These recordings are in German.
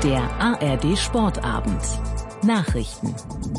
Der ARD Sportabend. Nachrichten.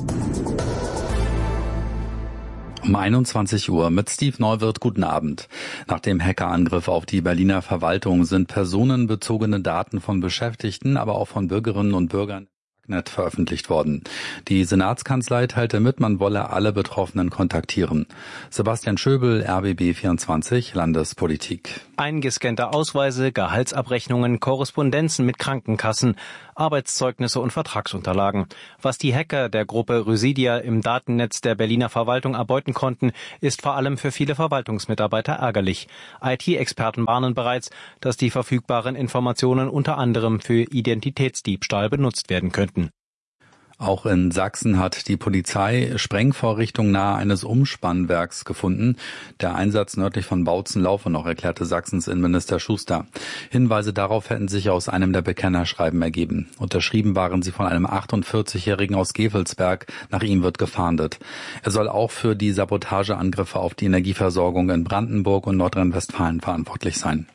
Um 21 Uhr mit Steve Neuwirth. Guten Abend. Nach dem Hackerangriff auf die Berliner Verwaltung sind personenbezogene Daten von Beschäftigten, aber auch von Bürgerinnen und Bürgern Darknet veröffentlicht worden. Die Senatskanzlei teilte mit, man wolle alle Betroffenen kontaktieren. Sebastian Schöbel, RBB24, Landespolitik. Eingescannte Ausweise, Gehaltsabrechnungen, Korrespondenzen mit Krankenkassen, Arbeitszeugnisse und Vertragsunterlagen. Was die Hacker der Gruppe Rysidia im Datennetz der Berliner Verwaltung erbeuten konnten, ist vor allem für viele Verwaltungsmitarbeiter ärgerlich. IT-Experten warnen bereits, dass die verfügbaren Informationen unter anderem für Identitätsdiebstahl benutzt werden könnten. Auch in Sachsen hat die Polizei Sprengvorrichtungen nahe eines Umspannwerks gefunden. Der Einsatz nördlich von Bautzen laufe noch, erklärte Sachsens Innenminister Schuster. Hinweise darauf hätten sich aus einem der Bekennerschreiben ergeben. Unterschrieben waren sie von einem 48-Jährigen aus Gevelsberg. Nach ihm wird gefahndet. Er soll auch für die Sabotageangriffe auf die Energieversorgung in Brandenburg und Nordrhein-Westfalen verantwortlich sein.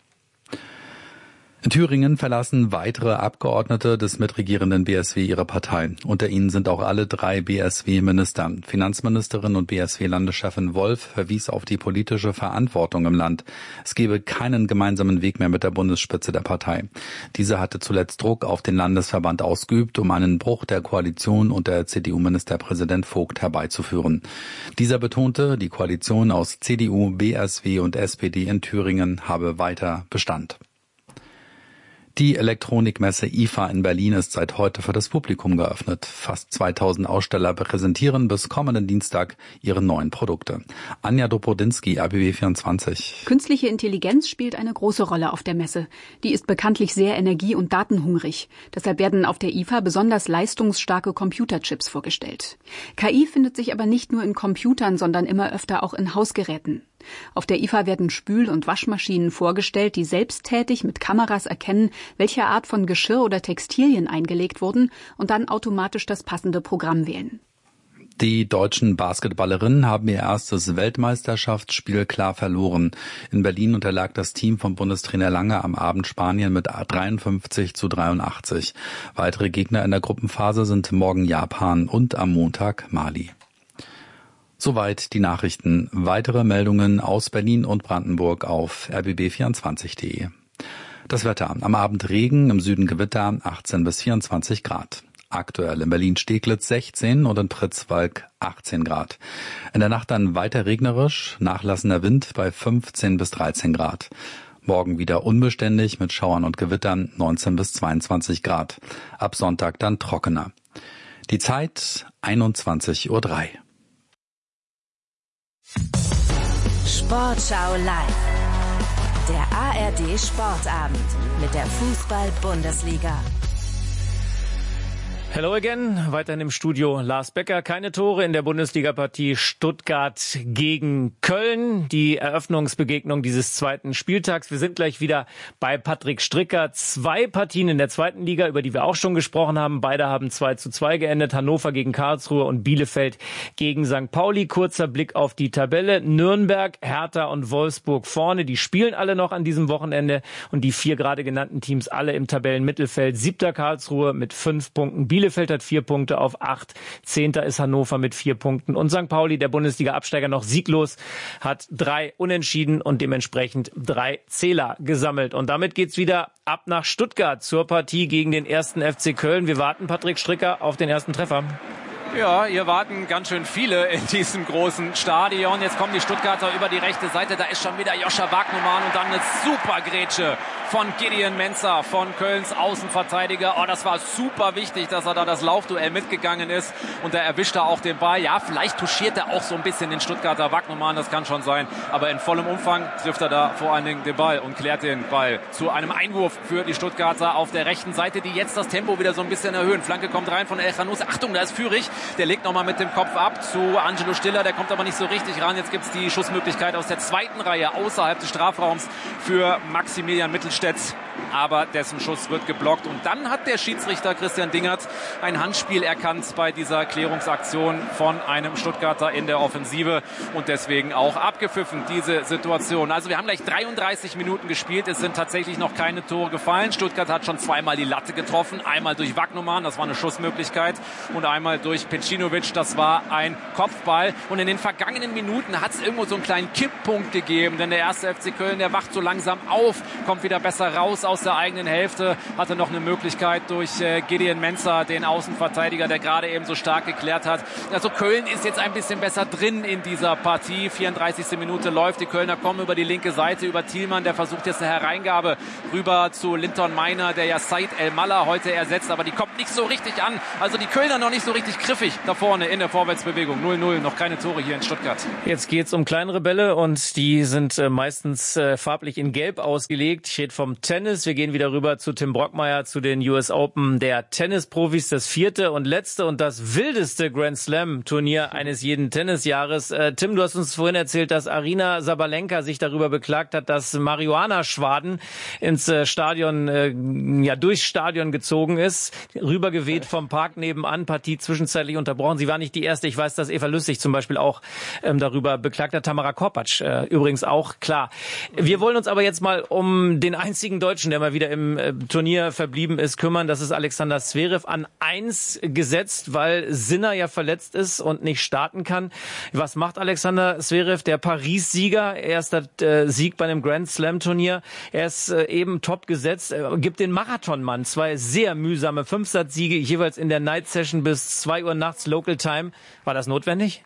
In Thüringen verlassen weitere Abgeordnete des mitregierenden BSW ihre Partei. Unter ihnen sind auch alle 3 BSW-Minister. Finanzministerin und BSW-Landeschefin Wolf verwies auf die politische Verantwortung im Land. Es gebe keinen gemeinsamen Weg mehr mit der Bundesspitze der Partei. Diese hatte zuletzt Druck auf den Landesverband ausgeübt, um einen Bruch der Koalition unter CDU-Ministerpräsident Vogt herbeizuführen. Dieser betonte, die Koalition aus CDU, BSW und SPD in Thüringen habe weiter Bestand. Die Elektronikmesse IFA in Berlin ist seit heute für das Publikum geöffnet. Fast 2000 Aussteller präsentieren bis kommenden Dienstag ihre neuen Produkte. Anja Dobrodinski, RBB24. Künstliche Intelligenz spielt eine große Rolle auf der Messe. Die ist bekanntlich sehr energie- und datenhungrig. Deshalb werden auf der IFA besonders leistungsstarke Computerchips vorgestellt. KI findet sich aber nicht nur in Computern, sondern immer öfter auch in Hausgeräten. Auf der IFA werden Spül- und Waschmaschinen vorgestellt, die selbsttätig mit Kameras erkennen, welche Art von Geschirr oder Textilien eingelegt wurden und dann automatisch das passende Programm wählen. Die deutschen Basketballerinnen haben ihr erstes Weltmeisterschaftsspiel klar verloren. In Berlin unterlag das Team von Bundestrainer Lange am Abend Spanien mit 53-83. Weitere Gegner in der Gruppenphase sind morgen Japan und am Montag Mali. Soweit die Nachrichten. Weitere Meldungen aus Berlin und Brandenburg auf rbb24.de. Das Wetter. Am Abend Regen, im Süden Gewitter, 18 bis 24 Grad. Aktuell in Berlin-Steglitz 16 und in Pritzwalk 18 Grad. In der Nacht dann weiter regnerisch, nachlassender Wind bei 15 bis 13 Grad. Morgen wieder unbeständig mit Schauern und Gewittern 19 bis 22 Grad. Ab Sonntag dann trockener. Die Zeit 21:03 Uhr. Sportschau live. Der ARD Sportabend mit der Fußball-Bundesliga. Hello again, weiterhin im Studio Lars Becker. Keine Tore in der Bundesliga-Partie Stuttgart gegen Köln. Die Eröffnungsbegegnung dieses zweiten Spieltags. Wir sind gleich wieder bei Patrick Stricker. 2 Partien in der zweiten Liga, über die wir auch schon gesprochen haben. Beide haben 2:2 geendet. Hannover gegen Karlsruhe und Bielefeld gegen St. Pauli. Kurzer Blick auf die Tabelle. Nürnberg, Hertha und Wolfsburg vorne. Die spielen alle noch an diesem Wochenende. Und die 4 gerade genannten Teams alle im Tabellenmittelfeld. 7. Karlsruhe mit 5 Punkten. Bielefeld hat 4 Punkte auf 8. 10. ist Hannover mit 4 Punkten. Und St. Pauli, der Bundesliga-Absteiger, noch sieglos, hat 3 Unentschieden und dementsprechend 3 Zähler gesammelt. Und damit geht's wieder ab nach Stuttgart zur Partie gegen den 1. FC Köln. Wir warten, Patrick Stricker, auf den ersten Treffer. Ja, hier warten ganz schön viele in diesem großen Stadion. Jetzt kommen die Stuttgarter über die rechte Seite. Da ist schon wieder Joscha Wagnumann und dann eine super Grätsche von Gideon Mensah, von Kölns Außenverteidiger. Oh, das war super wichtig, dass er da das Laufduell mitgegangen ist. Und da erwischt er auch den Ball. Ja, vielleicht touchiert er auch so ein bisschen den Stuttgarter Wagnumann, das kann schon sein. Aber in vollem Umfang trifft er da vor allen Dingen den Ball und klärt den Ball zu einem Einwurf für die Stuttgarter auf der rechten Seite, die jetzt das Tempo wieder so ein bisschen erhöhen. Flanke kommt rein von El Khanouzi. Achtung, da ist Führig. Der legt nochmal mit dem Kopf ab zu Angelo Stiller. Der kommt aber nicht so richtig ran. Jetzt gibt es die Schussmöglichkeit aus der zweiten Reihe außerhalb des Strafraums für Maximilian Mittelstädt. aber dessen Schuss wird geblockt. Und dann hat der Schiedsrichter Christian Dingert ein Handspiel erkannt bei dieser Klärungsaktion von einem Stuttgarter in der Offensive und deswegen auch abgepfiffen, diese Situation. Also wir haben gleich 33 Minuten gespielt. Es sind tatsächlich noch keine Tore gefallen. Stuttgart hat schon zweimal die Latte getroffen. Einmal durch Wagnumann, das war eine Schussmöglichkeit, und einmal durch Pecinovic, das war ein Kopfball. Und in den vergangenen Minuten hat es irgendwo so einen kleinen Kipppunkt gegeben, denn der erste FC Köln, der wacht so langsam auf, kommt wieder besser raus aus der eigenen Hälfte, hatte noch eine Möglichkeit durch Gideon Mensah, den Außenverteidiger, der gerade eben so stark geklärt hat. Also Köln ist jetzt ein bisschen besser drin in dieser Partie. 34. Minute läuft, die Kölner kommen über die linke Seite, über Thielmann, der versucht jetzt eine Hereingabe rüber zu Linton Meiner, der ja Said El-Mallah heute ersetzt, aber die kommt nicht so richtig an. Also die Kölner noch nicht so richtig griffig da vorne in der Vorwärtsbewegung. 0-0, noch keine Tore hier in Stuttgart. Jetzt geht's um kleinere Bälle und die sind meistens farblich in Gelb ausgelegt. Steht vom Tennis. Wir gehen wieder rüber zu Tim Brockmeier, zu den US Open der Tennisprofis. Das 4. und letzte und das wildeste Grand Slam Turnier eines jeden Tennisjahres. Tim, du hast uns vorhin erzählt, dass Aryna Sabalenka sich darüber beklagt hat, dass Marihuana-Schwaden ins Stadion, durchs Stadion gezogen ist, rübergeweht vom Park nebenan, Partie zwischenzeitlich unterbrochen. Sie war nicht die erste. Ich weiß, dass Eva Lüssig zum Beispiel auch darüber beklagt hat. Tamara Korpatsch übrigens auch, klar. Wir wollen uns aber jetzt mal um den einzigen Deutschen, der mal wieder im Turnier verblieben ist, kümmern. Das ist Alexander Zverev, an 1 gesetzt, weil Sinner ja verletzt ist und nicht starten kann. Was macht Alexander Zverev, der Paris-Sieger? Erster Sieg bei einem Grand Slam-Turnier. Er ist eben top gesetzt, gibt den Marathonmann 2 sehr mühsame 5-Satz-Siege, jeweils in der Night Session bis 2 Uhr nachts Local Time. War das notwendig?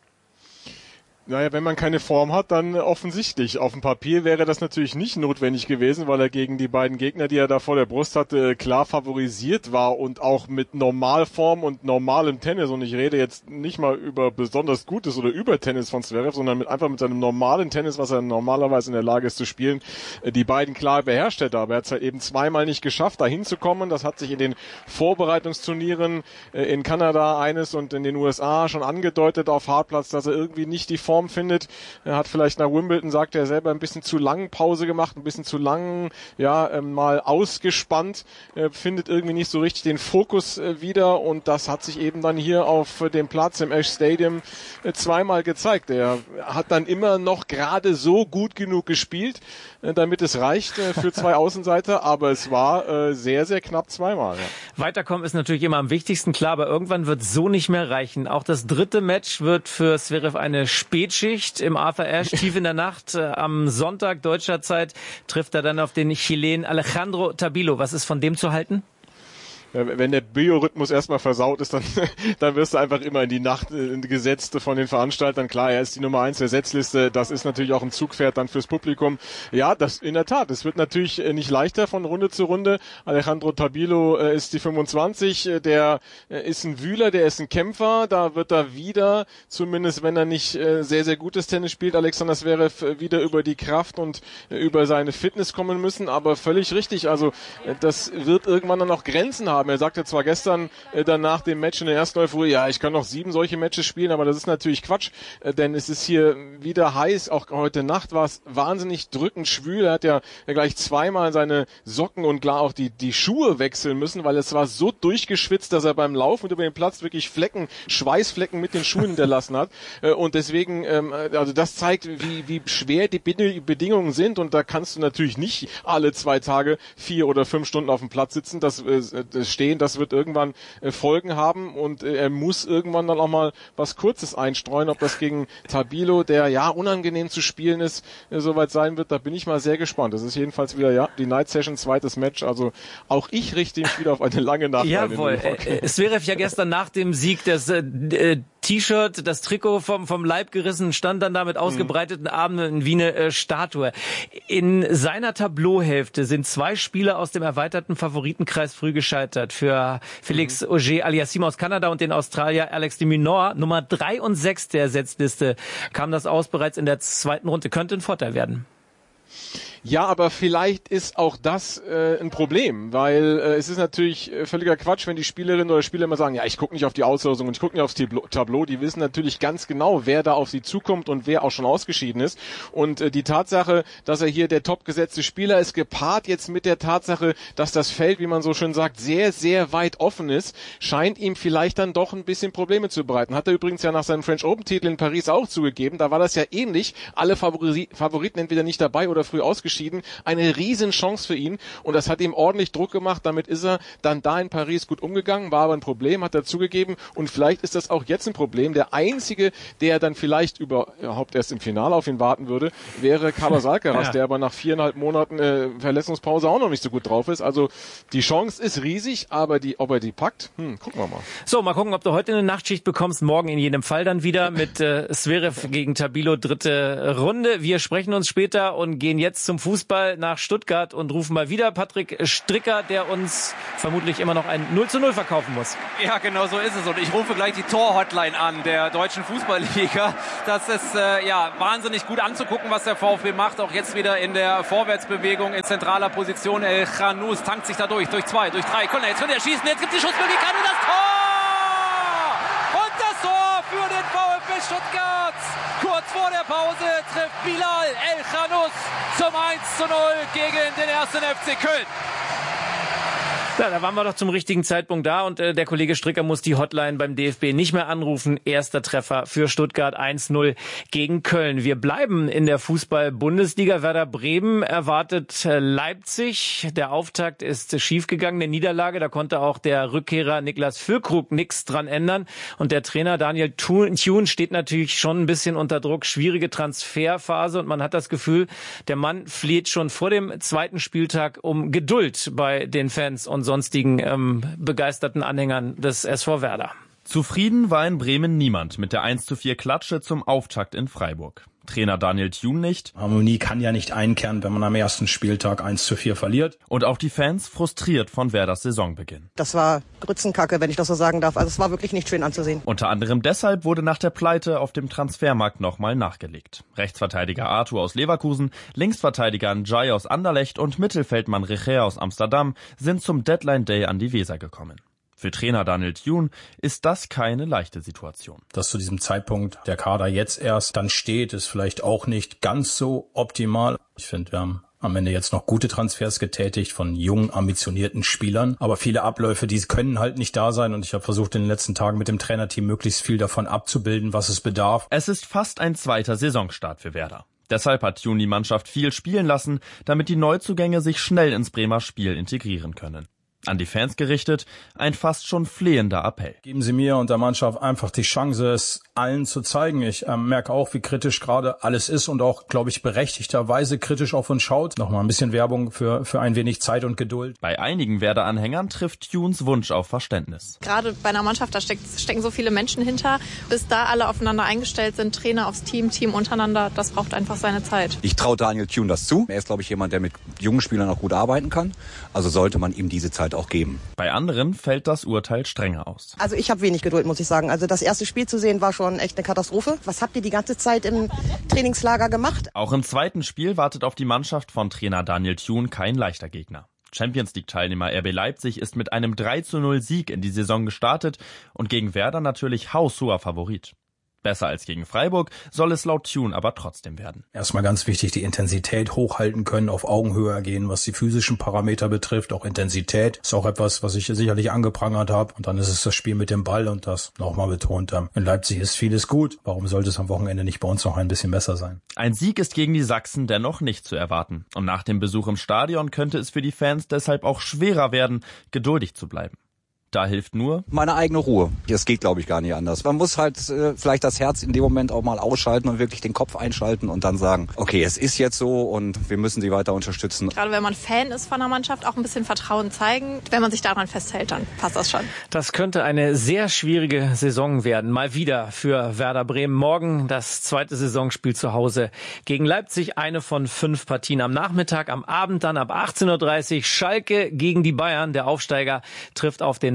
Naja, wenn man keine Form hat, dann offensichtlich. Auf dem Papier wäre das natürlich nicht notwendig gewesen, weil er gegen die beiden Gegner, die er da vor der Brust hatte, klar favorisiert war und auch mit Normalform und normalem Tennis. Und ich rede jetzt nicht mal über besonders gutes oder über Tennis von Zverev, sondern einfach mit seinem normalen Tennis, was er normalerweise in der Lage ist zu spielen, die beiden klar beherrscht hätte. Aber er hat es halt eben zweimal nicht geschafft, da hinzukommen. Das hat sich in den Vorbereitungsturnieren in Kanada eines und in den USA schon angedeutet auf Hartplatz, dass er irgendwie nicht die Form findet. Er hat vielleicht nach Wimbledon, sagt er selber, ein bisschen zu lang Pause gemacht, ein bisschen zu lang, mal ausgespannt, findet irgendwie nicht so richtig den Fokus wieder, und das hat sich eben dann hier auf dem Platz im Ash Stadium zweimal gezeigt. Er hat dann immer noch gerade so gut genug gespielt, damit es reicht für 2 Außenseiter, aber es war sehr, sehr knapp zweimal. Ja. Weiterkommen ist natürlich immer am wichtigsten, klar, aber irgendwann wird so nicht mehr reichen. Auch das 3. Match wird für Zverev eine Spätschicht im Arthur Ashe, tief in der Nacht. Am Sonntag deutscher Zeit trifft er dann auf den Chilen Alejandro Tabilo. Was ist von dem zu halten? Wenn der Biorhythmus erstmal versaut ist, dann wirst du einfach immer in die Nacht gesetzt von den Veranstaltern. Klar, er ist die Nummer 1 der Setzliste. Das ist natürlich auch ein Zugpferd dann fürs Publikum. Ja, das in der Tat. Es wird natürlich nicht leichter von Runde zu Runde. Alejandro Tabilo ist die 25. Der ist ein Wühler, der ist ein Kämpfer. Da wird er wieder, zumindest wenn er nicht sehr, sehr gutes Tennis spielt, Alexander Zverev wieder über die Kraft und über seine Fitness kommen müssen. Aber völlig richtig. Also das wird irgendwann dann auch Grenzen haben. Er sagte zwar gestern dann nach dem Match in der ersten Euphorie, ja, ich kann noch 7 solche Matches spielen, aber das ist natürlich Quatsch, denn es ist hier wieder heiß. Auch heute Nacht war es wahnsinnig drückend schwül. Er hat ja gleich zweimal seine Socken und klar auch die Schuhe wechseln müssen, weil es war so durchgeschwitzt, dass er beim Laufen über den Platz wirklich Schweißflecken mit den Schuhen hinterlassen hat. Und deswegen, also das zeigt, wie schwer die Bedingungen sind, und da kannst du natürlich nicht alle 2 Tage 4 oder 5 Stunden auf dem Platz sitzen. Das wird irgendwann Folgen haben, und er muss irgendwann dann auch mal was Kurzes einstreuen. Ob das gegen Tabilo, der ja unangenehm zu spielen ist, soweit sein wird, da bin ich mal sehr gespannt. Das ist jedenfalls wieder die Night Session, 2. Match. Also auch ich richte mich wieder auf eine lange Nacht. Jawohl. Zverev ja gestern nach dem Sieg das T-Shirt, das Trikot vom Leib gerissen, stand dann da mit ausgebreiteten Armen wie eine Statue. In seiner Tableauhälfte sind 2 Spieler aus dem erweiterten Favoritenkreis früh gescheitert. Für Felix Auger-Aliassime aus Kanada und den Australier Alex de Minaur, Nummer 3 und 6 der Setzliste, kam das aus bereits in der 2. Runde. Könnte ein Vorteil werden. Ja, aber vielleicht ist auch das ein Problem, weil es ist natürlich völliger Quatsch, wenn die Spielerinnen oder Spieler immer sagen, ja, ich gucke nicht auf die Auslosung und ich gucke nicht aufs Tableau. Die wissen natürlich ganz genau, wer da auf sie zukommt und wer auch schon ausgeschieden ist. Und die Tatsache, dass er hier der topgesetzte Spieler ist, gepaart jetzt mit der Tatsache, dass das Feld, wie man so schön sagt, sehr, sehr weit offen ist, scheint ihm vielleicht dann doch ein bisschen Probleme zu bereiten. Hat er übrigens ja nach seinem French Open-Titel in Paris auch zugegeben. Da war das ja ähnlich. Alle Favoriten entweder nicht dabei oder früh ausgeschieden. Eine Riesenchance für ihn. Und das hat ihm ordentlich Druck gemacht. Damit ist er dann da in Paris gut umgegangen. War aber ein Problem, hat er zugegeben. Und vielleicht ist das auch jetzt ein Problem. Der Einzige, der dann vielleicht überhaupt erst im Finale auf ihn warten würde, wäre Carlos Alcaraz, der aber nach 4,5 Monaten Verletzungspause auch noch nicht so gut drauf ist. Also die Chance ist riesig, aber ob er die packt, gucken wir mal. So, mal gucken, ob du heute eine Nachtschicht bekommst. Morgen in jedem Fall dann wieder mit Zverev gegen Tabilo, dritte Runde. Wir sprechen uns später und gehen jetzt zum Fußball nach Stuttgart und rufen mal wieder Patrick Stricker, der uns vermutlich immer noch ein 0:0 verkaufen muss. Ja, genau so ist es. Und ich rufe gleich die Tor-Hotline an der deutschen Fußballliga. Das ist wahnsinnig gut anzugucken, was der VfB macht. Auch jetzt wieder in der Vorwärtsbewegung in zentraler Position. El Khanous tankt sich da durch 2, durch 3. Komm, jetzt will er schießen. Jetzt gibt es die Schussmöglichkeit und das Tor! Und das Tor für den VfB Stuttgart. Kurz vor der Pause trifft Bilal El Khanous zum 1:0 gegen den 1. FC Köln. Ja, da waren wir doch zum richtigen Zeitpunkt da und der Kollege Stricker muss die Hotline beim DFB nicht mehr anrufen. Erster Treffer für Stuttgart, 1:0 gegen Köln. Wir bleiben in der Fußball-Bundesliga. Werder Bremen erwartet Leipzig. Der Auftakt ist schiefgegangen, eine Niederlage. Da konnte auch der Rückkehrer Niklas Füllkrug nichts dran ändern. Und der Trainer Daniel Thune steht natürlich schon ein bisschen unter Druck. Schwierige Transferphase und man hat das Gefühl, der Mann fleht schon vor dem zweiten Spieltag um Geduld bei den Fans und sonstigen begeisterten Anhängern des SV Werder. Zufrieden war in Bremen niemand mit der 1:4 Klatsche zum Auftakt in Freiburg. Trainer Daniel Thune nicht. Harmonie kann ja nicht einkehren, wenn man am ersten Spieltag 1:4 verliert. Und auch die Fans frustriert von Werders Saisonbeginn. Das war Grützenkacke, wenn ich das so sagen darf. Also es war wirklich nicht schön anzusehen. Unter anderem deshalb wurde nach der Pleite auf dem Transfermarkt nochmal nachgelegt. Rechtsverteidiger Arthur aus Leverkusen, Linksverteidiger Njai aus Anderlecht und Mittelfeldmann Recher aus Amsterdam sind zum Deadline Day an die Weser gekommen. Für Trainer Daniel Thune ist das keine leichte Situation. Dass zu diesem Zeitpunkt der Kader jetzt erst dann steht, ist vielleicht auch nicht ganz so optimal. Ich finde, wir haben am Ende jetzt noch gute Transfers getätigt von jungen, ambitionierten Spielern. Aber viele Abläufe, die können halt nicht da sein. Und ich habe versucht, in den letzten Tagen mit dem Trainerteam möglichst viel davon abzubilden, was es bedarf. Es ist fast ein zweiter Saisonstart für Werder. Deshalb hat Thune die Mannschaft viel spielen lassen, damit die Neuzugänge sich schnell ins Bremer Spiel integrieren können. An die Fans gerichtet, ein fast schon flehender Appell. Geben Sie mir und der Mannschaft einfach die Chance, es allen zu zeigen. Ich merke auch, wie kritisch gerade alles ist und auch, glaube ich, berechtigterweise kritisch auf uns schaut. Nochmal ein bisschen Werbung für ein wenig Zeit und Geduld. Bei einigen Werder-Anhängern trifft Thunes Wunsch auf Verständnis. Gerade bei einer Mannschaft, da stecken so viele Menschen hinter. Bis da alle aufeinander eingestellt sind, Trainer aufs Team untereinander, das braucht einfach seine Zeit. Ich traue Daniel Thune das zu. Er ist, glaube ich, jemand, der mit jungen Spielern auch gut arbeiten kann. Also sollte man ihm diese Zeit auch geben. Bei anderen fällt das Urteil strenger aus. Also ich habe wenig Geduld, muss ich sagen. Also das erste Spiel zu sehen war schon echt eine Katastrophe. Was habt ihr die ganze Zeit im Trainingslager gemacht? Auch im zweiten Spiel wartet auf die Mannschaft von Trainer Daniel Thune kein leichter Gegner. Champions-League-Teilnehmer RB Leipzig ist mit einem 3:0 Sieg in die Saison gestartet und gegen Werder natürlich haushoher Favorit. Besser als gegen Freiburg soll es laut Thune aber trotzdem werden. Erstmal ganz wichtig, die Intensität hochhalten können, auf Augenhöhe gehen, was die physischen Parameter betrifft. Auch Intensität ist auch etwas, was ich sicherlich angeprangert habe. Und dann ist es das Spiel mit dem Ball und das nochmal betont. In Leipzig ist vieles gut. Warum sollte es am Wochenende nicht bei uns noch ein bisschen besser sein? Ein Sieg ist gegen die Sachsen dennoch nicht zu erwarten. Und nach dem Besuch im Stadion könnte es für die Fans deshalb auch schwerer werden, geduldig zu bleiben. Da hilft nur meine eigene Ruhe. Das geht, glaube ich, gar nicht anders. Man muss halt vielleicht das Herz in dem Moment auch mal ausschalten und wirklich den Kopf einschalten und dann sagen, okay, es ist jetzt so und wir müssen sie weiter unterstützen. Gerade wenn man Fan ist von der Mannschaft, auch ein bisschen Vertrauen zeigen. Wenn man sich daran festhält, dann passt das schon. Das könnte eine sehr schwierige Saison werden. Mal wieder für Werder Bremen. Morgen das zweite Saisonspiel zu Hause gegen Leipzig. Eine von 5 Partien am Nachmittag. Am Abend dann ab 18:30 Uhr Schalke gegen die Bayern. Der Aufsteiger trifft auf den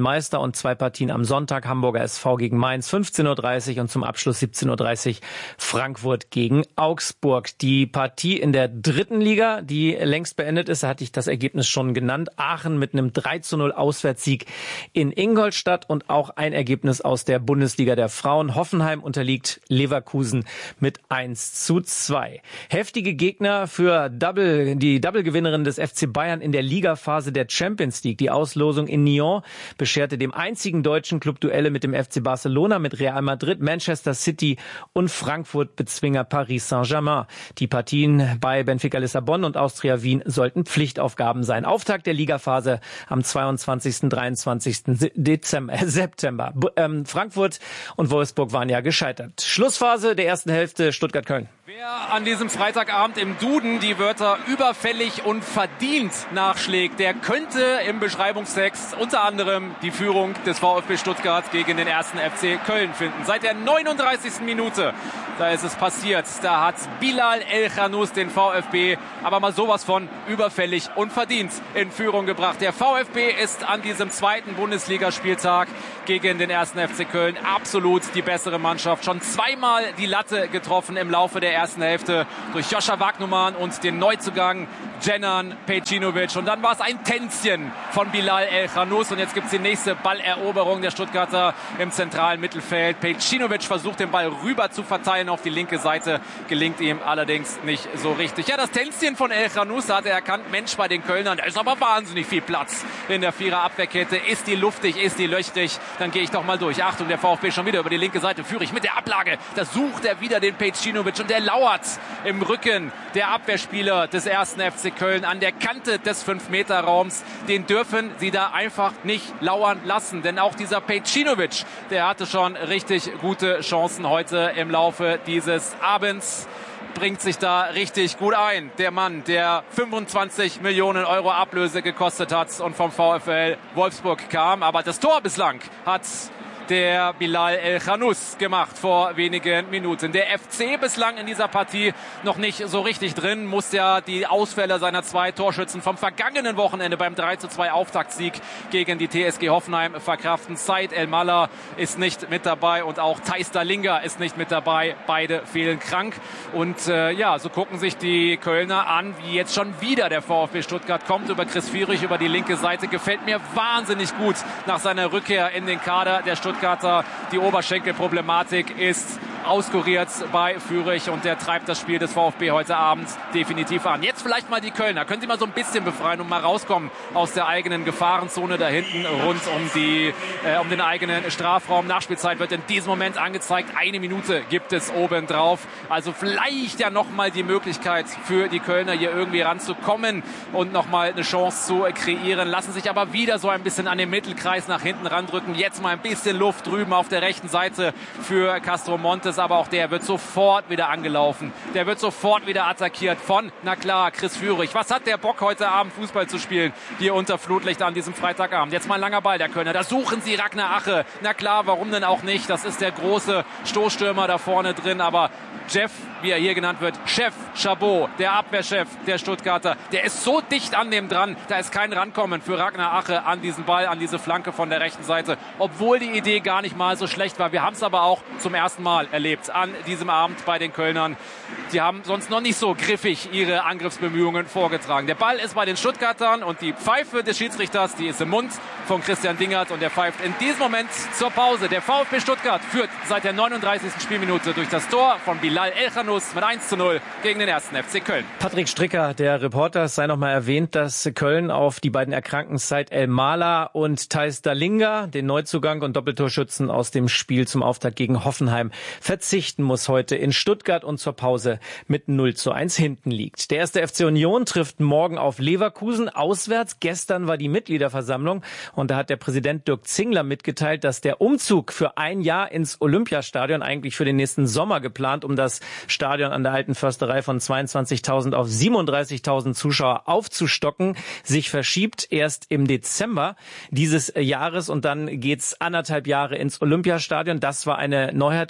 Meister und 2 Partien am Sonntag. Hamburger SV gegen Mainz 15:30 Uhr und zum Abschluss 17:30 Uhr Frankfurt gegen Augsburg. Die Partie in der 3. Liga, die längst beendet ist, da hatte ich das Ergebnis schon genannt. Aachen mit einem 3:0 Auswärtssieg in Ingolstadt und auch ein Ergebnis aus der Bundesliga der Frauen. Hoffenheim unterliegt Leverkusen mit 1:2. Heftige Gegner für die Double-Gewinnerin des FC Bayern in der Ligaphase der Champions League. Die Auslosung in Nyon bescherte dem einzigen deutschen Club Duelle mit dem FC Barcelona, mit Real Madrid, Manchester City und Frankfurt-Bezwinger Paris Saint-Germain. Die Partien bei Benfica Lissabon und Austria Wien sollten Pflichtaufgaben sein. Auftakt der Ligaphase am 22. 23. September. Frankfurt und Wolfsburg waren ja gescheitert. Schlussphase der ersten Hälfte Stuttgart-Köln. Wer an diesem Freitagabend im Duden die Wörter überfällig und verdient nachschlägt, der könnte im Beschreibungstext unter anderem die Führung des VfB Stuttgart gegen den 1. FC Köln finden. Seit der 39. Minute, da ist es passiert. Da hat Bilal El-Khanous den VfB aber mal sowas von überfällig und verdient in Führung gebracht. Der VfB ist an diesem 2. Bundesligaspieltag gegen den 1. FC Köln absolut die bessere Mannschaft. Schon zweimal die Latte getroffen im Laufe der ersten Hälfte durch Joscha Wagnumann und den Neuzugang Dženan Pejcinović. Und dann war es ein Tänzchen von Bilal El-Khanous. Und jetzt gibt es die nächste Balleroberung der Stuttgarter im zentralen Mittelfeld. Pejcinović versucht, den Ball rüber zu verteilen auf die linke Seite. Gelingt ihm allerdings nicht so richtig. Ja, das Tänzchen von El-Khanous, da hat er erkannt, Mensch, bei den Kölnern, da ist aber wahnsinnig viel Platz in der Vierer-Abwehrkette. Ist die luftig, ist die löchrig, dann gehe ich doch mal durch. Achtung, der VfB schon wieder über die linke Seite. Führig mit der Ablage. Da sucht er wieder den Pejcinović und der lauert im Rücken der Abwehrspieler des 1. FC Köln an der Kante des 5-Meter-Raums. Den dürfen sie da einfach nicht lauern lassen. Denn auch dieser Pejcinović, der hatte schon richtig gute Chancen heute im Laufe dieses Abends. Bringt sich da richtig gut ein. Der Mann, der 25 Millionen Euro Ablöse gekostet hat und vom VfL Wolfsburg kam. Aber das Tor bislang hat der Bilal El-Khanous gemacht vor wenigen Minuten. Der FC bislang in dieser Partie noch nicht so richtig drin, muss ja die Ausfälle seiner 2 Torschützen vom vergangenen Wochenende beim 3:2 Auftaktsieg gegen die TSG Hoffenheim verkraften. Said El-Mallah ist nicht mit dabei und auch Thijs Dallinga ist nicht mit dabei. Beide fehlen krank. Und so gucken sich die Kölner an, wie jetzt schon wieder der VfB Stuttgart kommt über Chris Führig über die linke Seite. Gefällt mir wahnsinnig gut nach seiner Rückkehr in den Kader der Stuttgarter. Die Oberschenkelproblematik ist auskuriert bei Führig und der treibt das Spiel des VfB heute Abend definitiv an. Jetzt vielleicht mal die Kölner. Können sie mal so ein bisschen befreien und mal rauskommen aus der eigenen Gefahrenzone da hinten rund um den eigenen Strafraum. Nachspielzeit wird in diesem Moment angezeigt. 1 Minute gibt es obendrauf. Also vielleicht ja nochmal die Möglichkeit für die Kölner hier irgendwie ranzukommen und nochmal eine Chance zu kreieren. Lassen sich aber wieder so ein bisschen an den Mittelkreis nach hinten randrücken. Jetzt mal ein bisschen Luft drüben auf der rechten Seite für Castro Montes. Aber auch der wird sofort wieder angelaufen. Der wird sofort wieder attackiert von, na klar, Chris Führig. Was hat der Bock heute Abend Fußball zu spielen? Hier unter Flutlicht an diesem Freitagabend. Jetzt mal ein langer Ball der Kölner. Da suchen sie Ragnar Ache. Na klar, warum denn auch nicht? Das ist der große Stoßstürmer da vorne drin. Aber Jeff, wie er hier genannt wird, Chef Chabot, der Abwehrchef der Stuttgarter, der ist so dicht an dem dran, da ist kein Rankommen für Ragnar Ache an diesen Ball, an diese Flanke von der rechten Seite. Obwohl die Idee gar nicht mal so schlecht war. Wir haben es aber auch zum ersten Mal erlebt an diesem Abend bei den Kölnern. Die haben sonst noch nicht so griffig ihre Angriffsbemühungen vorgetragen. Der Ball ist bei den Stuttgartern und die Pfeife des Schiedsrichters, die ist im Mund von Christian Dingert und der pfeift in diesem Moment zur Pause. Der VfB Stuttgart führt seit der 39. Spielminute durch das Tor von Bilal El-Khanous mit 1:0 gegen den 1. FC Köln. Patrick Stricker, der Reporter, es sei noch mal erwähnt, dass Köln auf die beiden erkrankten Said El-Mallah und Thijs Dallinga, den Neuzugang und Doppeltorschützen aus dem Spiel zum Auftakt gegen Hoffenheim, verzichten muss heute in Stuttgart und zur Pause mit 0:1 hinten liegt. Der 1. FC Union trifft morgen auf Leverkusen auswärts. Gestern war die Mitgliederversammlung und da hat der Präsident Dirk Zingler mitgeteilt, dass der Umzug für ein Jahr ins Olympiastadion eigentlich für den nächsten Sommer geplant, um das Stadion an der Alten Försterei von 22.000 auf 37.000 Zuschauer aufzustocken, sich verschiebt erst im Dezember dieses Jahres und dann geht's 1,5 Jahre ins Olympiastadion. Das war eine Neuheit auch für die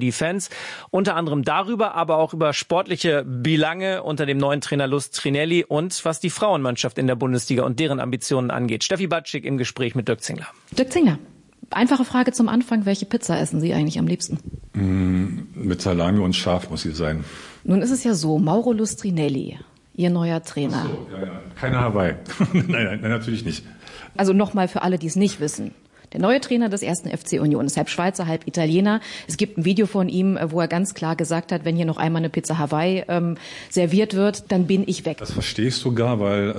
die Fans. Unter anderem darüber, aber auch über sportliche Belange unter dem neuen Trainer Lustrinelli und was die Frauenmannschaft in der Bundesliga und deren Ambitionen angeht. Steffi Batschik im Gespräch mit Dirk Zingler. Dirk Zingler, einfache Frage zum Anfang. Welche Pizza essen Sie eigentlich am liebsten? Mit Salami und Schaf muss sie sein. Nun ist es ja so, Mauro Lustrinelli, Ihr neuer Trainer. Ach so, ja. Keine Hawaii. nein, natürlich nicht. Also nochmal für alle, die es nicht wissen. Der neue Trainer des 1. FC Union ist halb Schweizer, halb Italiener. Es gibt ein Video von ihm, wo er ganz klar gesagt hat, wenn hier noch einmal eine Pizza Hawaii serviert wird, dann bin ich weg. Das verstehe ich sogar, weil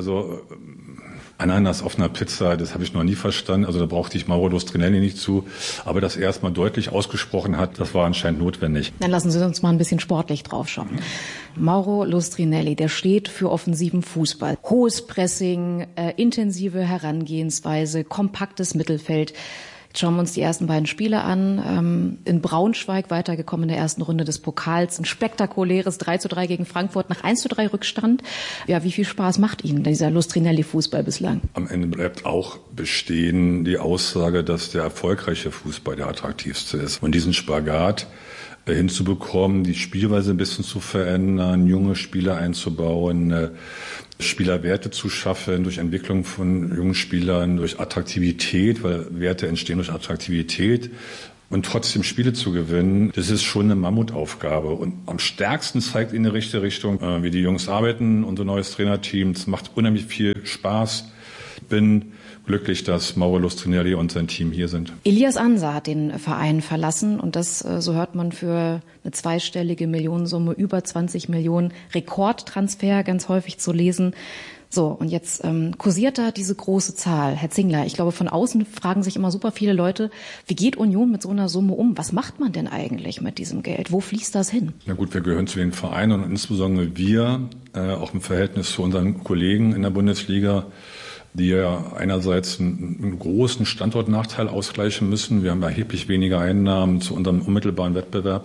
Ananas auf einer Pizza, das habe ich noch nie verstanden. Also da brauchte ich Mauro Lustrinelli nicht zu. Aber dass er erst mal deutlich ausgesprochen hat, das war anscheinend notwendig. Dann lassen Sie uns mal ein bisschen sportlich draufschauen. Mauro Lustrinelli, der steht für offensiven Fußball. Hohes Pressing, intensive Herangehensweise, kompaktes Mittelfeld. Jetzt schauen wir uns die ersten beiden Spiele an. In Braunschweig weitergekommen in der ersten Runde des Pokals. Ein spektakuläres 3:3 gegen Frankfurt nach 1:3 Rückstand. Ja, wie viel Spaß macht Ihnen dieser Lustrinelli-Fußball bislang? Am Ende bleibt auch bestehen die Aussage, dass der erfolgreiche Fußball der attraktivste ist. Und diesen Spagat hinzubekommen, die Spielweise ein bisschen zu verändern, junge Spieler einzubauen, Spielerwerte zu schaffen durch Entwicklung von jungen Spielern, durch Attraktivität, weil Werte entstehen durch Attraktivität und trotzdem Spiele zu gewinnen, das ist schon eine Mammutaufgabe. Und am stärksten zeigt in die richtige Richtung, wie die Jungs arbeiten, unser neues Trainerteam. Es macht unheimlich viel Spaß. Ich bin glücklich, dass Mauro Lustrinelli und sein Team hier sind. Ilias Ansa hat den Verein verlassen und das, so hört man, für eine zweistellige Millionensumme, über 20 Millionen, Rekordtransfer ganz häufig zu lesen. So, und jetzt kursiert da diese große Zahl. Herr Zingler, ich glaube, von außen fragen sich immer super viele Leute, wie geht Union mit so einer Summe um? Was macht man denn eigentlich mit diesem Geld? Wo fließt das hin? Na gut, wir gehören zu den Vereinen und insbesondere wir, auch im Verhältnis zu unseren Kollegen in der Bundesliga, die ja einerseits einen großen Standortnachteil ausgleichen müssen. Wir haben erheblich weniger Einnahmen zu unserem unmittelbaren Wettbewerb.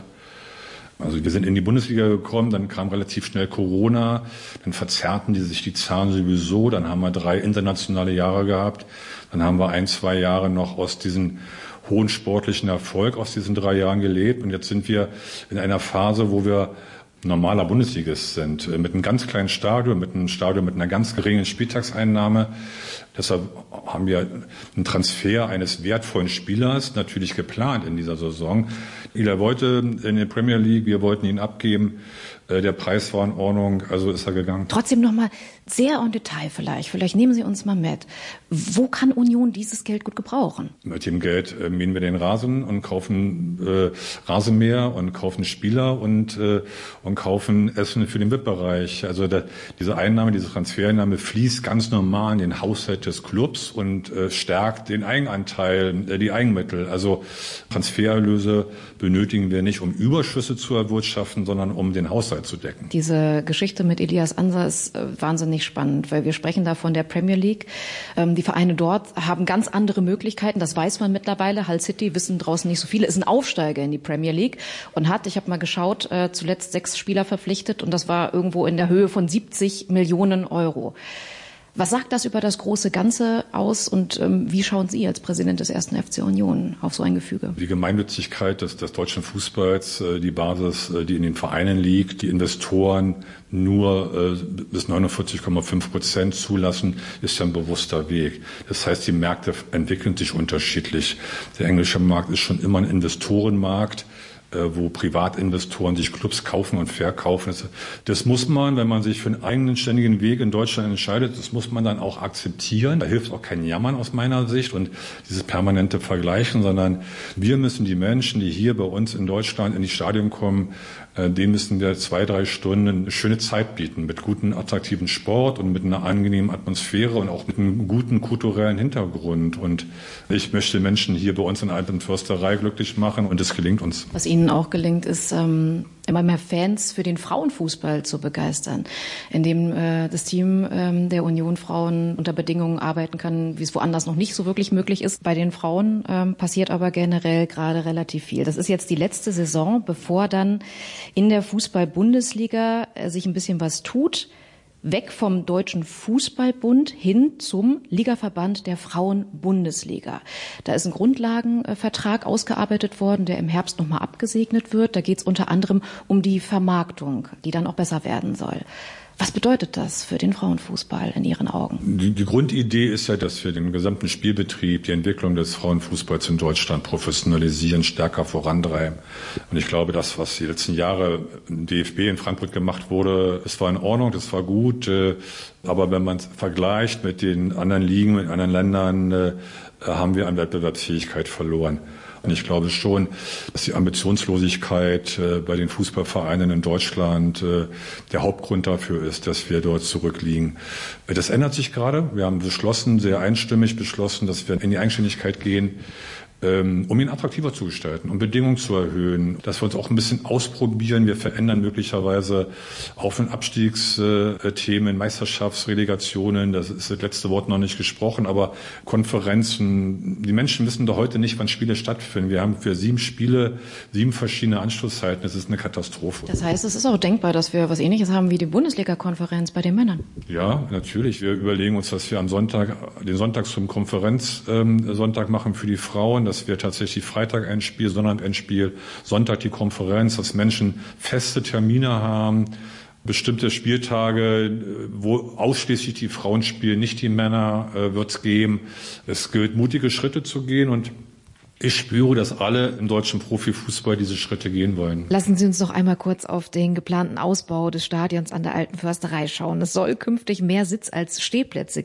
Also wir sind in die Bundesliga gekommen, dann kam relativ schnell Corona, dann verzerrten sich die Zahlen sowieso, dann haben wir 3 internationale Jahre gehabt, dann haben wir 1-2 Jahre noch aus diesem hohen sportlichen Erfolg aus diesen 3 Jahren gelebt und jetzt sind wir in einer Phase, wo wir normaler Bundesligist sind, mit einem ganz kleinen Stadion, mit einer ganz geringen Spieltagseinnahme. Deshalb haben wir einen Transfer eines wertvollen Spielers natürlich geplant in dieser Saison. Er wollte in der Premier League, wir wollten ihn abgeben. Der Preis war in Ordnung, also ist er gegangen. Trotzdem nochmal sehr en Detail vielleicht nehmen Sie uns mal mit. Wo kann Union dieses Geld gut gebrauchen? Mit dem Geld mähen wir den Rasen und kaufen Rasenmäher und kaufen Spieler und kaufen Essen für den VIP-Bereich. Also diese Transfereinnahme fließt ganz normal in den Haushalt des Clubs und stärkt den Eigenanteil, die Eigenmittel. Also Transfererlöse benötigen wir nicht, um Überschüsse zu erwirtschaften, sondern um den Haushalt zu decken. Diese Geschichte mit Ilias Ansa ist wahnsinnig spannend, weil wir sprechen da von der Premier League. Die Vereine dort haben ganz andere Möglichkeiten, das weiß man mittlerweile. Hull City wissen draußen nicht so viele, ist ein Aufsteiger in die Premier League und hat, ich habe mal geschaut, zuletzt 6 Spieler verpflichtet und das war irgendwo in der Höhe von 70 Millionen Euro. Was sagt das über das große Ganze aus und wie schauen Sie als Präsident des 1. FC Union auf so ein Gefüge? Die Gemeinnützigkeit des deutschen Fußballs, die Basis, die in den Vereinen liegt, die Investoren nur bis 49,5% zulassen, ist ja ein bewusster Weg. Das heißt, die Märkte entwickeln sich unterschiedlich. Der englische Markt ist schon immer ein Investorenmarkt, wo Privatinvestoren sich Clubs kaufen und verkaufen. Das muss man, wenn man sich für einen eigenen ständigen Weg in Deutschland entscheidet, das muss man dann auch akzeptieren. Da hilft auch kein Jammern aus meiner Sicht und dieses permanente Vergleichen, sondern wir müssen die Menschen, die hier bei uns in Deutschland in die Stadien kommen, denen müssen wir 2-3 Stunden eine schöne Zeit bieten mit guten, attraktiven Sport und mit einer angenehmen Atmosphäre und auch mit einem guten kulturellen Hintergrund. Und ich möchte Menschen hier bei uns in der Alten Försterei glücklich machen und es gelingt uns. Was Ihnen auch gelingt, ist immer mehr Fans für den Frauenfußball zu begeistern, indem das Team der Union Frauen unter Bedingungen arbeiten kann, wie es woanders noch nicht so wirklich möglich ist. Bei den Frauen passiert aber generell gerade relativ viel. Das ist jetzt die letzte Saison, bevor dann in der Fußball-Bundesliga sich ein bisschen was tut. weg vom Deutschen Fußballbund hin zum Ligaverband der Frauen-Bundesliga. Da ist ein Grundlagenvertrag ausgearbeitet worden, der im Herbst nochmal abgesegnet wird. Da geht es unter anderem um die Vermarktung, die dann auch besser werden soll. Was bedeutet das für den Frauenfußball in Ihren Augen? Die Grundidee ist ja, dass wir den gesamten Spielbetrieb, die Entwicklung des Frauenfußballs in Deutschland professionalisieren, stärker vorantreiben. Und ich glaube, das, was die letzten Jahre im DFB in Frankfurt gemacht wurde, es war in Ordnung, das war gut. Aber wenn man es vergleicht mit den anderen Ligen, mit anderen Ländern, haben wir an Wettbewerbsfähigkeit verloren. Und ich glaube schon, dass die Ambitionslosigkeit bei den Fußballvereinen in Deutschland der Hauptgrund dafür ist, dass wir dort zurückliegen. Das ändert sich gerade. Wir haben sehr einstimmig beschlossen, dass wir in die Eigenständigkeit gehen, um ihn attraktiver zu gestalten, um Bedingungen zu erhöhen, dass wir uns auch ein bisschen ausprobieren. Wir verändern möglicherweise Auf- und Abstiegsthemen, Meisterschaftsrelegationen, das ist das letzte Wort noch nicht gesprochen, aber Konferenzen. Die Menschen wissen doch heute nicht, wann Spiele stattfinden. Wir haben für 7 Spiele 7 verschiedene Anschlusszeiten. Das ist eine Katastrophe. Das heißt, es ist auch denkbar, dass wir was Ähnliches haben wie die Bundesliga-Konferenz bei den Männern. Ja, natürlich. Wir überlegen uns, dass wir am Sonntag, den Sonntag zum Konferenzsonntag machen für die Frauen, dass wir tatsächlich Freitag ein Spiel, Sonntag ein Spiel, Sonntag die Konferenz, dass Menschen feste Termine haben, bestimmte Spieltage, wo ausschließlich die Frauen spielen, nicht die Männer, wird es geben. Es gilt, mutige Schritte zu gehen und ich spüre, dass alle im deutschen Profifußball diese Schritte gehen wollen. Lassen Sie uns noch einmal kurz auf den geplanten Ausbau des Stadions an der Alten Försterei schauen. Es soll künftig mehr Sitz- als Stehplätze